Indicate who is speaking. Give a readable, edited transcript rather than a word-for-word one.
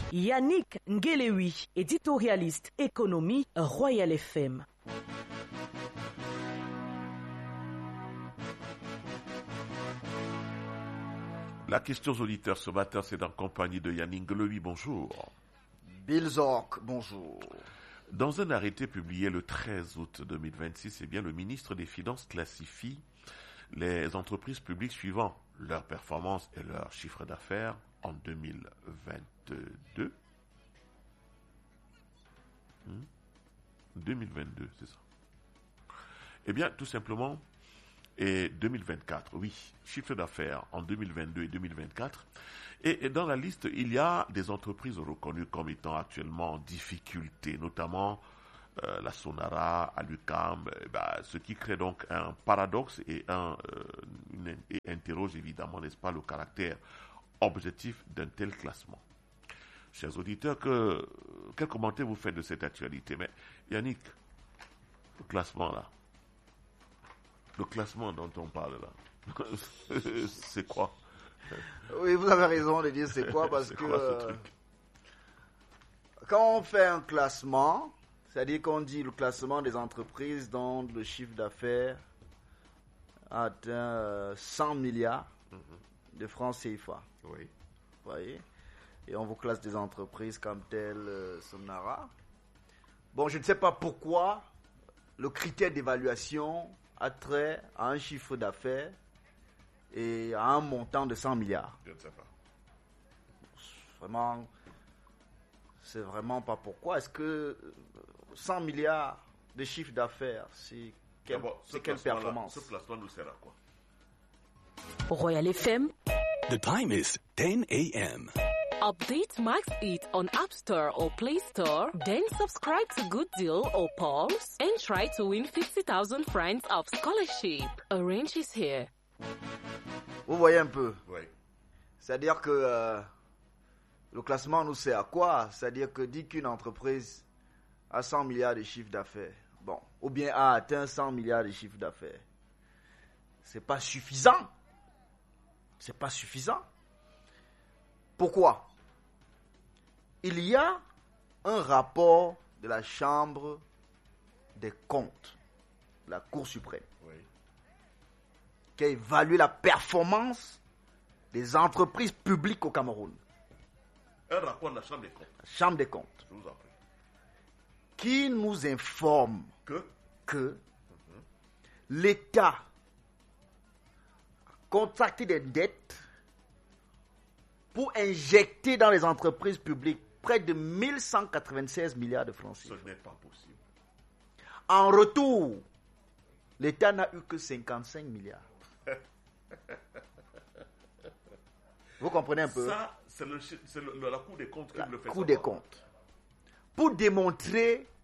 Speaker 1: Yannick Ngelewi, éditorialiste économie, Royal FM.
Speaker 2: La question aux auditeurs ce matin, c'est en compagnie de Yannick Ngelewi. Bonjour.
Speaker 3: Bill Zorc, bonjour.
Speaker 2: Dans un arrêté publié le 13 août 2026, le ministre des Finances classifie les entreprises publiques suivant leur performance et leur chiffre d'affaires en 2022. 2022, c'est ça. Tout simplement, et 2024, oui, chiffre d'affaires en 2022 et 2024. Et dans la liste, il y a des entreprises reconnues comme étant actuellement en difficulté, notamment la Sonara, Alucam, ce qui crée donc un paradoxe et interroge évidemment, n'est-ce pas, le caractère objectif d'un tel classement. Chers auditeurs, quel commentaire vous faites de cette actualité? Mais Yannick, le classement dont on parle là, c'est quoi?
Speaker 3: Oui, vous avez raison de dire c'est quoi, parce que quand on fait un classement, c'est-à-dire qu'on dit le classement des entreprises dont le chiffre d'affaires atteint 100 milliards de francs CFA.
Speaker 2: Oui.
Speaker 3: Vous voyez? Et on vous classe des entreprises comme telle Sonara. Bon, je ne sais pas pourquoi le critère d'évaluation a trait à un chiffre d'affaires et à un montant de 100 milliards.
Speaker 2: Je ne sais pas.
Speaker 3: C'est vraiment pas pourquoi. Est-ce que 100 milliards de chiffre d'affaires, c'est quelle performance?
Speaker 2: Ce classement nous sert à quoi?
Speaker 1: Royal FM.
Speaker 4: The time is 10 a.m.
Speaker 1: Update Max It on App Store or Play Store, then subscribe to Good Deal or Pulse and try to win 50,000 francs of scholarship. A range is here.
Speaker 3: Vous voyez un peu?
Speaker 2: Oui.
Speaker 3: C'est-à-dire que le classement nous sert à quoi? C'est-à-dire que dit qu'une entreprise a 100 milliards de chiffre d'affaires, ou bien a atteint 100 milliards de chiffre d'affaires, c'est pas suffisant. C'est pas suffisant. Pourquoi? Il y a un rapport de la Chambre des comptes, la Cour suprême, qui a évalué la performance des entreprises publiques au Cameroun.
Speaker 2: Un rapport de la Chambre des comptes.
Speaker 3: La Chambre des comptes.
Speaker 2: Je vous en prie.
Speaker 3: Qui nous informe que l'État a contracté des dettes pour injecter dans les entreprises publiques près de 1196 milliards de francs CFA.
Speaker 2: Ce n'est pas possible.
Speaker 3: En retour, l'État n'a eu que 55 milliards. Vous comprenez un peu?
Speaker 2: Ça, c'est la Cour des comptes qui le fait.
Speaker 3: La Cour des comptes. Pour démontrer